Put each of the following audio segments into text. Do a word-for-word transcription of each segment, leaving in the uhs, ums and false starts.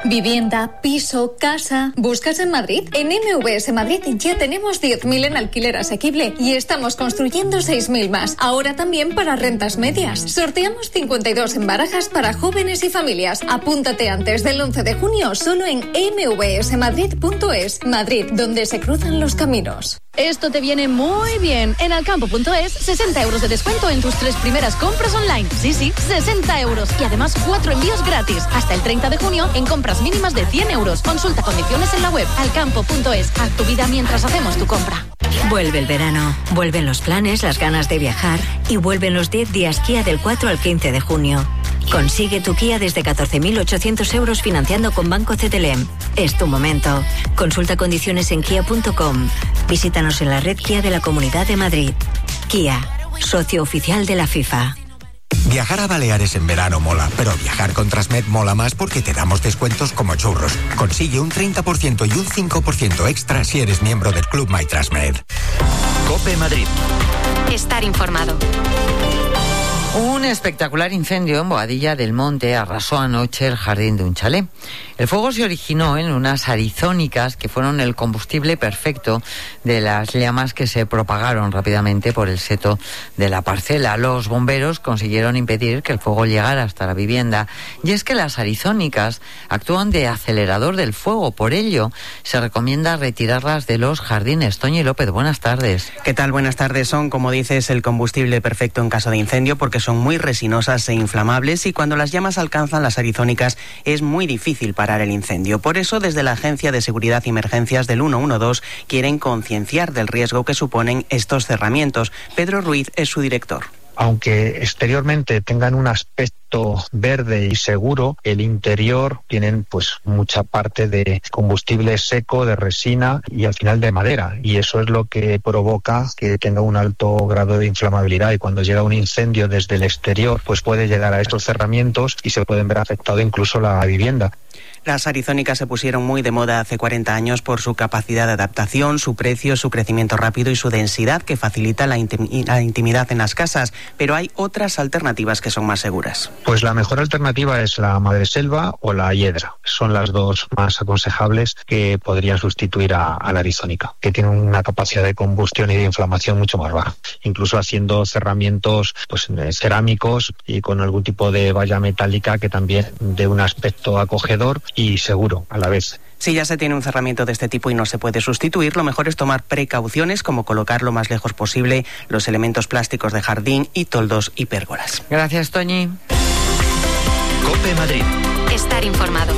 Vivienda, piso, casa... ¿Buscas en Madrid? En M V S Madrid ya tenemos diez mil en alquiler asequible y estamos construyendo seis mil más. Ahora también para rentas medias. Sorteamos cincuenta y dos en barajas para jóvenes y familias. Apúntate antes del once de junio solo en m v s madrid punto es. Madrid, donde se cruzan los caminos. Esto te viene muy bien. En alcampo punto es, sesenta euros de descuento en tus tres primeras compras online. Sí, sí, sesenta euros. Y además cuatro envíos gratis. Hasta el treinta de junio en compras mínimas de cien euros. Consulta condiciones en la web alcampo punto es. Haz tu vida mientras hacemos tu compra. Vuelve el verano, vuelven los planes, las ganas de viajar y vuelven los diez días Kia del cuatro al quince de junio. Consigue tu Kia desde catorce mil ochocientos euros financiando con Banco C T L E M. Es tu momento. Consulta condiciones en kia punto com. Visítanos en la red Kia de la Comunidad de Madrid. Kia, socio oficial de la FIFA. Viajar a Baleares en verano mola, pero viajar con Transmed mola más porque te damos descuentos como churros. Consigue un treinta por ciento y un cinco por ciento extra si eres miembro del Club My Transmed. COPE Madrid. Estar informado. Un espectacular incendio en Boadilla del Monte arrasó anoche el jardín de un chalet. El fuego se originó en unas arizónicas que fueron el combustible perfecto de las llamas que se propagaron rápidamente por el seto de la parcela. Los bomberos consiguieron impedir que el fuego llegara hasta la vivienda. Y es que las arizónicas actúan de acelerador del fuego. Por ello, se recomienda retirarlas de los jardines. Toñi López, buenas tardes. ¿Qué tal? Buenas tardes. Son, como dices, el combustible perfecto en caso de incendio porque son muy resinosas e inflamables y cuando las llamas alcanzan las arizónicas es muy difícil parar el incendio. Por eso, desde la Agencia de Seguridad y Emergencias del ciento doce quieren concienciar del riesgo que suponen estos cerramientos. Pedro Ruiz es su director. Aunque exteriormente tengan un aspecto verde y seguro, el interior tienen pues mucha parte de combustible seco, de resina y al final de madera, y eso es lo que provoca que tenga un alto grado de inflamabilidad, y cuando llega un incendio desde el exterior pues puede llegar a estos cerramientos y se pueden ver afectado incluso la vivienda. Las arizónicas se pusieron muy de moda hace cuarenta años por su capacidad de adaptación, su precio, su crecimiento rápido y su densidad que facilita la, intim- la intimidad en las casas. Pero hay otras alternativas que son más seguras. Pues la mejor alternativa es la madreselva o la hiedra. Son las dos más aconsejables que podrían sustituir a, a la arizónica, que tienen una capacidad de combustión y de inflamación mucho más baja. Incluso haciendo cerramientos pues cerámicos y con algún tipo de valla metálica que también dé un aspecto acogedor y seguro a la vez. Si ya se tiene un cerramiento de este tipo y no se puede sustituir, lo mejor es tomar precauciones como colocar lo más lejos posible los elementos plásticos de jardín y toldos y pérgolas. Gracias, Toñi. COPE Madrid. Estar informado.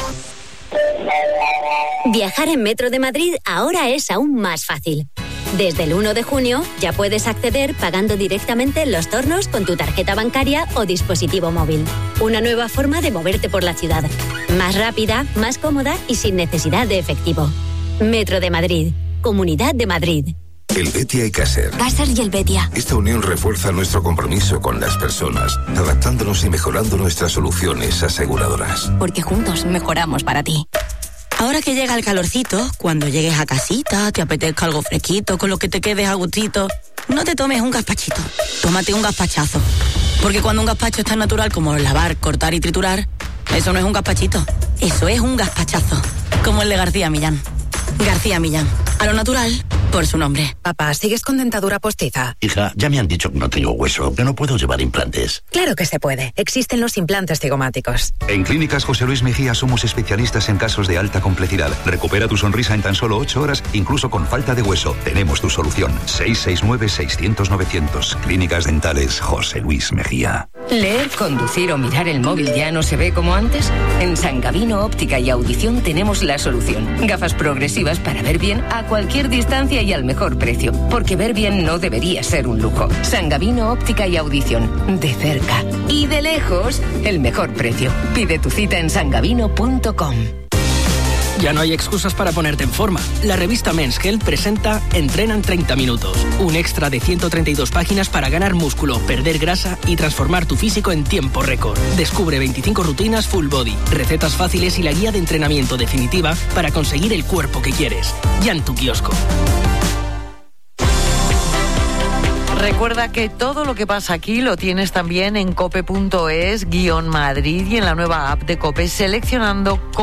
Viajar en Metro de Madrid ahora es aún más fácil. Desde el uno de junio ya puedes acceder pagando directamente en los tornos con tu tarjeta bancaria o dispositivo móvil. Una nueva forma de moverte por la ciudad. Más rápida, más cómoda y sin necesidad de efectivo. Metro de Madrid. Comunidad de Madrid. El Betia y Caser. Caser y el Betia. Esta unión refuerza nuestro compromiso con las personas, adaptándonos y mejorando nuestras soluciones aseguradoras. Porque juntos mejoramos para ti. Ahora que llega el calorcito, cuando llegues a casita, te apetezca algo fresquito, con lo que te quedes a gustito, no te tomes un gazpachito, tómate un gazpachazo. Porque cuando un gazpacho es tan natural como lavar, cortar y triturar, eso no es un gazpachito, eso es un gazpachazo. Como el de García Millán. García Millán, a lo natural, por su nombre. Papá, ¿sigues con dentadura postiza? Hija, ya me han dicho que no tengo hueso, que no puedo llevar implantes. Claro que se puede. Existen los implantes cigomáticos. En Clínicas José Luis Mejía somos especialistas en casos de alta complejidad. Recupera tu sonrisa en tan solo ocho horas, incluso con falta de hueso. Tenemos tu solución. seis seis nueve, seiscientos, novecientos. Clínicas Dentales José Luis Mejía. ¿Leer, conducir o mirar el móvil ya no se ve como antes? En San Gabino Óptica y Audición tenemos la solución. Gafas progresivas para ver bien a cualquier distancia y al mejor precio. Porque ver bien no debería ser un lujo. San Gabino Óptica y Audición. De cerca y de lejos, el mejor precio. Pide tu cita en san gabino punto com. Ya no hay excusas para ponerte en forma. La revista Men's Health presenta Entrena en treinta minutos. Un extra de ciento treinta y dos páginas para ganar músculo, perder grasa y transformar tu físico en tiempo récord. Descubre veinticinco rutinas full body, recetas fáciles y la guía de entrenamiento definitiva para conseguir el cuerpo que quieres. Ya en tu kiosco. Recuerda que todo lo que pasa aquí lo tienes también en cope punto es guión Madrid y en la nueva app de COPE seleccionando